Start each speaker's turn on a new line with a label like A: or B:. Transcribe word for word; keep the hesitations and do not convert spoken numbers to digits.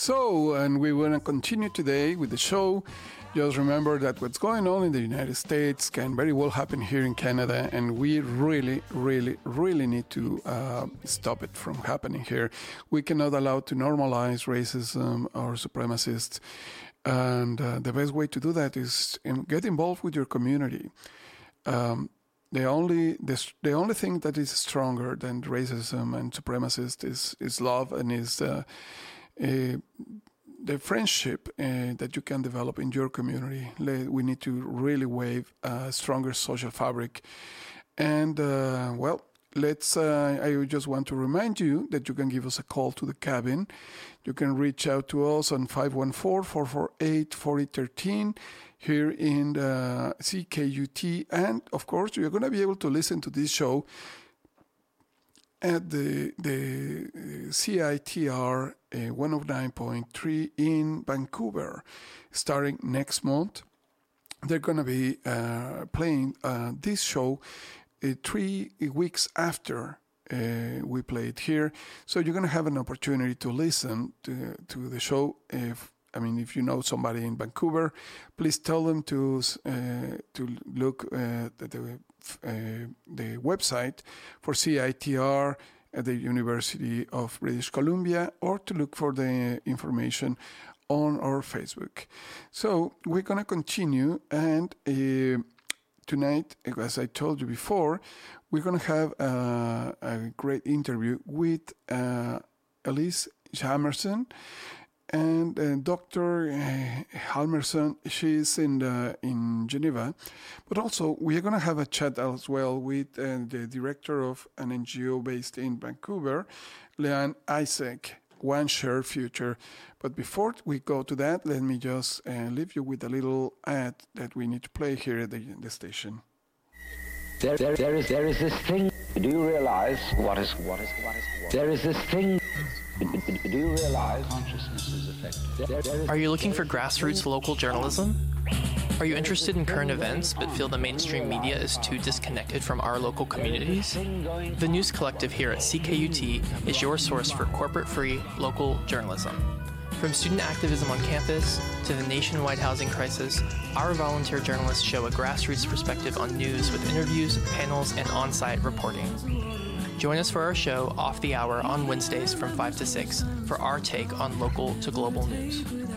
A: So, and we want to continue today with the show. Just remember that what's going on in the United States can very well happen here in Canada, and we really, really, really need to uh, stop it from happening here. We cannot allow to normalize racism or supremacists, and uh, the best way to do that is in, get involved with your community. Um, the only the, the only thing that is stronger than racism and supremacist is is love and is uh, a, the friendship uh, that you can develop in your community. We need to really wave a stronger social fabric. And, uh, well, let's. Uh, I just want to remind you that you can give us a call to the cabin. You can reach out to us on five one four, four four eight, four zero one three here in uh, C K U T. And, of course, you're going to be able to listen to this show at the the C I T R uh, one oh nine point three in Vancouver, starting next month. They're going to be uh, playing uh, this show uh, three weeks after uh, we play it here. So you're going to have an opportunity to listen to, to the show. If I mean, if you know somebody in Vancouver, please tell them to uh, to look uh, at the uh, the website for C I T R at the University of British Columbia, or to look for the information on our Facebook. So we're going to continue, and uh, tonight, as I told you before, we're going to have uh, a great interview with uh, Elise Halmerson. And uh, Doctor Uh, Halmerson, she's in the, in Geneva, but also we are going to have a chat as well with uh, the director of an N G O based in Vancouver, Leanne Isaac, One Shared Future. But before we go to that, let me just uh, leave you with a little ad that we need to play here at the, the station.
B: There, there, there is, there is this thing. Do you realize what is, what is, what is, what is? There is this thing. Do you realize consciousness is affected?
C: Are you looking for grassroots local journalism? Are you interested in current events but feel the mainstream media is too disconnected from our local communities? The News Collective here at C K U T is your source for corporate-free local journalism. From student activism on campus to the nationwide housing crisis, our volunteer journalists show a grassroots perspective on news with interviews, panels, and on-site reporting. Join us for our show Off the Hour on Wednesdays from five to six for our take on local to global news.